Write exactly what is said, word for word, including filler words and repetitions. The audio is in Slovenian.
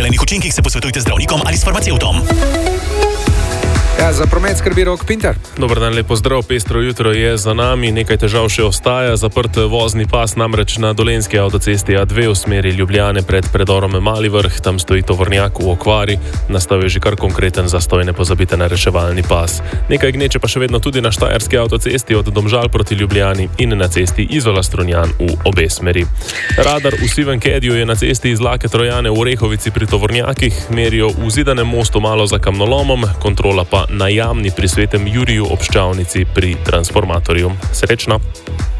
neželenih učinkih se posvetujte z zdravnikom ali s farmacevtom. Ja, za promet skrbi Rok Pintar. Dober dan, lepo zdrav, pestro jutro je za nami, nekaj težav še ostaja, zaprt vozni pas namreč na Dolenjski avtocesti A dve v smeri Ljubljane pred predorom Mali Vrh, tam stoji tovornjak v okvari, nastal je že kar konkreten zastoj, ne pozabite na reševalni pas. Nekaj gneče pa še vedno tudi na Štajerski avtocesti od Domžal proti Ljubljani in na cesti Izola-Strunjan v obe smeri. Radar v sivem kedju je na cesti iz Lake Trojane v Orehovici pri tovornjakih, merijo v Zidanem mostu malo za kamnolomom, kontrola pa na Jamni pri Svetem Juriju ob Ščavnici pri transformatorju. Srečno!